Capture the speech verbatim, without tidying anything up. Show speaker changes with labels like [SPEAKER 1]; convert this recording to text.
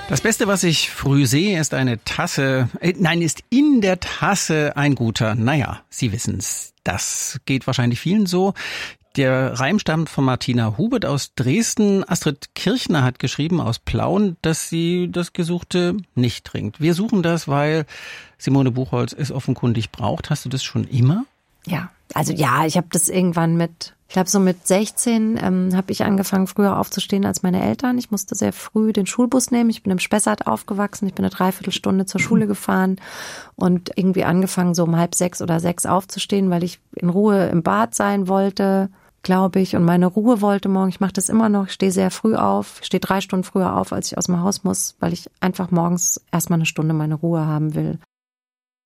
[SPEAKER 1] Das Beste, was ich früh sehe, ist eine Tasse, äh, nein, ist in der Tasse ein guter, naja, Sie wissen's, das geht wahrscheinlich vielen so. Der Reim stammt von Martina Hubert aus Dresden. Astrid Kirchner hat geschrieben aus Plauen, dass sie das Gesuchte nicht trinkt. Wir suchen das, weil Simone Buchholz es offenkundig braucht. Hast du das schon immer?
[SPEAKER 2] Ja, also ja, ich habe das irgendwann mit, ich glaube so mit sechzehn ähm, habe ich angefangen, früher aufzustehen als meine Eltern. Ich musste sehr früh den Schulbus nehmen. Ich bin im Spessart aufgewachsen. Ich bin eine Dreiviertelstunde zur Schule gefahren und irgendwie angefangen, so um halb sechs oder sechs aufzustehen, weil ich in Ruhe im Bad sein wollte, glaube ich, und meine Ruhe wollte morgen. Ich mache das immer noch. Ich stehe sehr früh auf. Ich stehe drei Stunden früher auf, als ich aus dem Haus muss, weil ich einfach morgens erstmal eine Stunde meine Ruhe haben will.